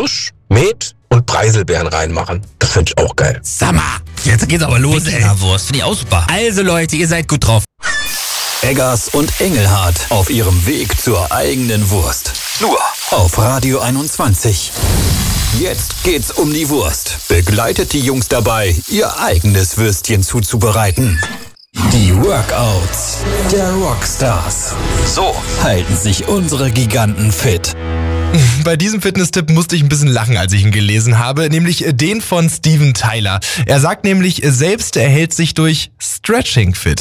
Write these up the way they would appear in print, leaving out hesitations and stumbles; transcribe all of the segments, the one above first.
Kirsch, Met und Preiselbeeren reinmachen. Das finde ich auch geil. Sag mal, jetzt geht's aber los, ey. Wurst, finde ich auch super. Also Leute, ihr seid gut drauf. Eggers und Engelhardt auf ihrem Weg zur eigenen Wurst. Nur auf Radio 21. Jetzt geht's um die Wurst. Begleitet die Jungs dabei, ihr eigenes Würstchen zuzubereiten. Die Workouts der Rockstars. So halten sich unsere Giganten fit. Bei diesem Fitness-Tipp musste ich ein bisschen lachen, als ich ihn gelesen habe, nämlich den von Steven Tyler. Er sagt nämlich, selbst er hält sich durch Stretching fit.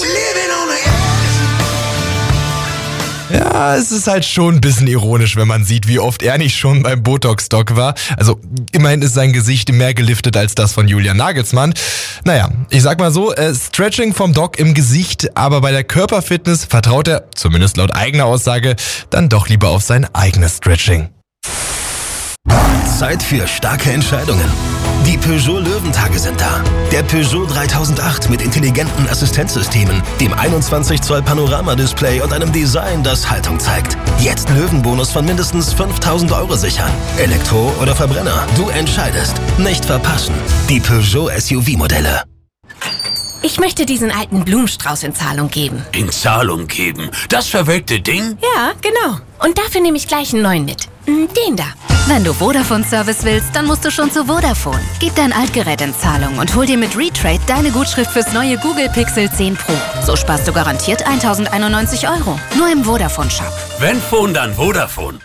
Ja, es ist halt schon ein bisschen ironisch, wenn man sieht, wie oft er nicht schon beim Botox-Doc war. Also immerhin ist sein Gesicht mehr geliftet als das von Julian Nagelsmann. Naja, ich sag mal so, Stretching vom Doc im Gesicht, aber bei der Körperfitness vertraut er, zumindest laut eigener Aussage, dann doch lieber auf sein eigenes Stretching. Zeit für starke Entscheidungen. Die Peugeot Löwentage sind da. Der Peugeot 3008 mit intelligenten Assistenzsystemen, dem 21 Zoll Panoramadisplay und einem Design, das Haltung zeigt. Jetzt Löwenbonus von mindestens 5.000 € sichern. Elektro oder Verbrenner, du entscheidest. Nicht verpassen. Die Peugeot SUV-Modelle. Ich möchte diesen alten Blumenstrauß in Zahlung geben. In Zahlung geben? Das verwelkte Ding? Ja, genau. Und dafür nehme ich gleich einen neuen mit. Den da. Wenn du Vodafone-Service willst, dann musst du schon zu Vodafone. Gib dein Altgerät in Zahlung und hol dir mit Retrade deine Gutschrift fürs neue Google Pixel 10 Pro. So sparst du garantiert 1.091 €. Nur im Vodafone-Shop. Wenn Phone, dann Vodafone.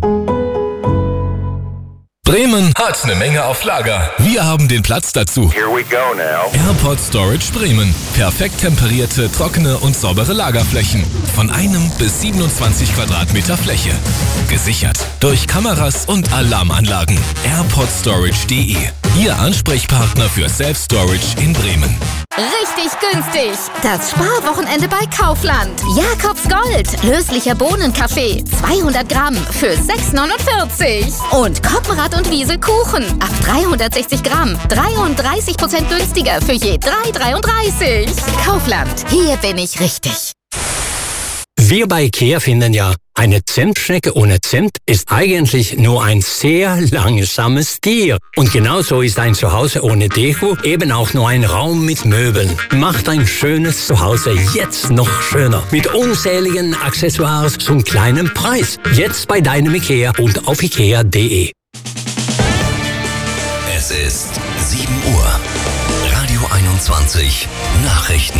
Bremen hat eine Menge auf Lager. Wir haben den Platz dazu. Here we go now. Airport Storage Bremen. Perfekt temperierte, trockene und saubere Lagerflächen. Von 1 bis 27 Quadratmeter Fläche. Gesichert durch Kameras und Alarmanlagen. airportstorage.de. Ihr Ansprechpartner für Self-Storage in Bremen. Richtig günstig. Das Sparwochenende bei Kaufland. Jakobs Gold. Löslicher Bohnenkaffee. 200 Gramm für 6,49 €. Und Koppenrad und Wiesel Kuchen. Ab 360 Gramm. 33% günstiger für je 3,33 €. Kaufland. Hier bin ich richtig. Wir bei IKEA finden ja, eine Zimtschnecke ohne Zimt ist eigentlich nur ein sehr langsames Tier. Und genauso ist ein Zuhause ohne Deko eben auch nur ein Raum mit Möbeln. Macht ein schönes Zuhause jetzt noch schöner. Mit unzähligen Accessoires zum kleinen Preis. Jetzt bei deinem IKEA und auf ikea.de. Es ist 7 Uhr. Radio 21. Nachrichten.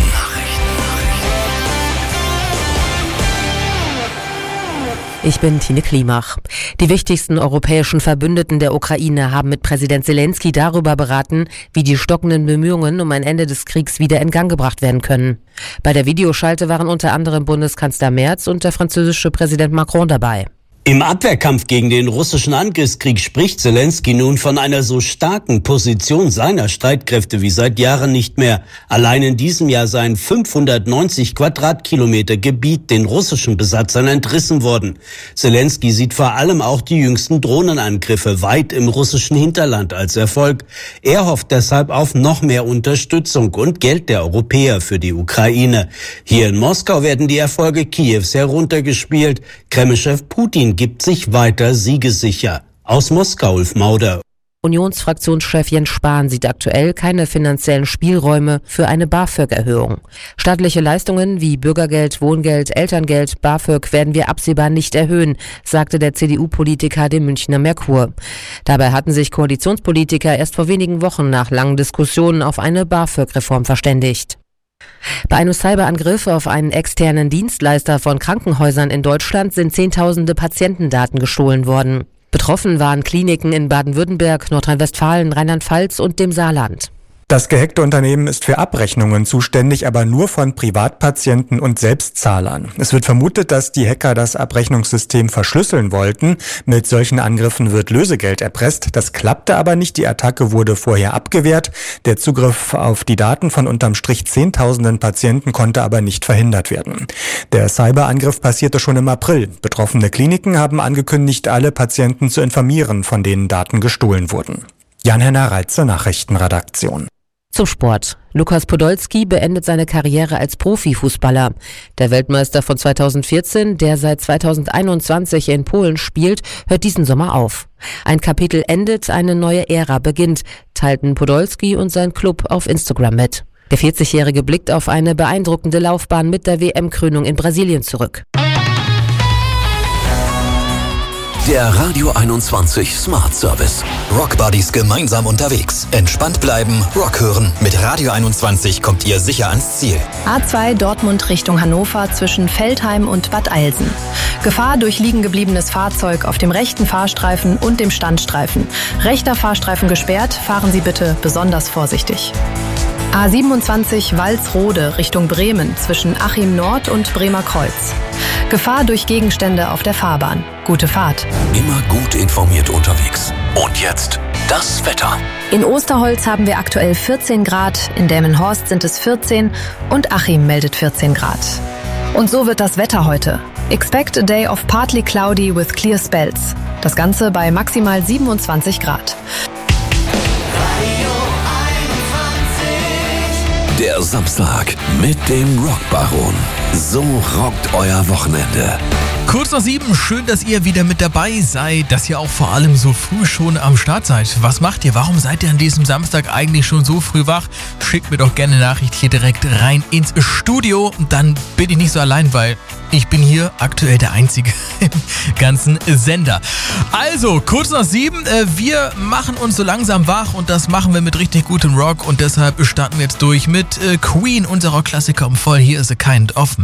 Ich bin Tine Klimach. Die wichtigsten europäischen Verbündeten der Ukraine haben mit Präsident Zelensky darüber beraten, wie die stockenden Bemühungen um ein Ende des Kriegs wieder in Gang gebracht werden können. Bei der Videoschalte waren unter anderem Bundeskanzler Merz und der französische Präsident Macron dabei. Im Abwehrkampf gegen den russischen Angriffskrieg spricht Zelensky nun von einer so starken Position seiner Streitkräfte wie seit Jahren nicht mehr. Allein in diesem Jahr seien 590 Quadratkilometer Gebiet den russischen Besatzern entrissen worden. Zelensky sieht vor allem auch die jüngsten Drohnenangriffe weit im russischen Hinterland als Erfolg. Er hofft deshalb auf noch mehr Unterstützung und Geld der Europäer für die Ukraine. Hier in Moskau werden die Erfolge Kiews heruntergespielt. Kremlchef Putin gibt sich weiter siegessicher. Aus Moskau, Ulf Mauder. Unionsfraktionschef Jens Spahn sieht aktuell keine finanziellen Spielräume für eine BAföG-Erhöhung. Staatliche Leistungen wie Bürgergeld, Wohngeld, Elterngeld, BAföG werden wir absehbar nicht erhöhen, sagte der CDU-Politiker dem Münchner Merkur. Dabei hatten sich Koalitionspolitiker erst vor wenigen Wochen nach langen Diskussionen auf eine BAföG-Reform verständigt. Bei einem Cyberangriff auf einen externen Dienstleister von Krankenhäusern in Deutschland sind Zehntausende Patientendaten gestohlen worden. Betroffen waren Kliniken in Baden-Württemberg, Nordrhein-Westfalen, Rheinland-Pfalz und dem Saarland. Das gehackte Unternehmen ist für Abrechnungen zuständig, aber nur von Privatpatienten und Selbstzahlern. Es wird vermutet, dass die Hacker das Abrechnungssystem verschlüsseln wollten. Mit solchen Angriffen wird Lösegeld erpresst. Das klappte aber nicht. Die Attacke wurde vorher abgewehrt. Der Zugriff auf die Daten von unterm Strich Zehntausenden Patienten konnte aber nicht verhindert werden. Der Cyberangriff passierte schon im April. Betroffene Kliniken haben angekündigt, alle Patienten zu informieren, von denen Daten gestohlen wurden. Jan-Henner Reitze, Nachrichtenredaktion. Zum Sport. Lukas Podolski beendet seine Karriere als Profifußballer. Der Weltmeister von 2014, der seit 2021 in Polen spielt, hört diesen Sommer auf. Ein Kapitel endet, eine neue Ära beginnt, teilten Podolski und sein Club auf Instagram mit. Der 40-Jährige blickt auf eine beeindruckende Laufbahn mit der WM-Krönung in Brasilien zurück. Der Radio 21 Smart Service. Rock Buddies gemeinsam unterwegs. Entspannt bleiben, Rock hören. Mit Radio 21 kommt ihr sicher ans Ziel. A2 Dortmund Richtung Hannover zwischen Veltheim und Bad Eilsen. Gefahr durch liegen gebliebenes Fahrzeug auf dem rechten Fahrstreifen und dem Standstreifen. Rechter Fahrstreifen gesperrt, fahren Sie bitte besonders vorsichtig. A27 Walsrode Richtung Bremen zwischen Achim Nord und Bremer Kreuz. Gefahr durch Gegenstände auf der Fahrbahn. Gute Fahrt. Immer gut informiert unterwegs. Und jetzt das Wetter. In Osterholz haben wir aktuell 14 Grad, in Delmenhorst sind es 14 und Achim meldet 14 Grad. Und so wird das Wetter heute. Expect a day of partly cloudy with clear spells. Das Ganze bei maximal 27 Grad. Der Samstag mit dem Rockbaron. So rockt euer Wochenende. Kurz nach 7, schön, dass ihr wieder mit dabei seid, dass ihr auch vor allem so früh schon am Start seid. Was macht ihr? Warum seid ihr an diesem Samstag eigentlich schon so früh wach? Schickt mir doch gerne eine Nachricht hier direkt rein ins Studio. Dann bin ich nicht so allein, weil ich bin hier aktuell der Einzige im ganzen Sender. Also, kurz nach 7, wir machen uns so langsam wach und das machen wir mit richtig gutem Rock und deshalb starten wir jetzt durch mit Queen, unserer Klassiker um voll. Hier ist A Kind of Man.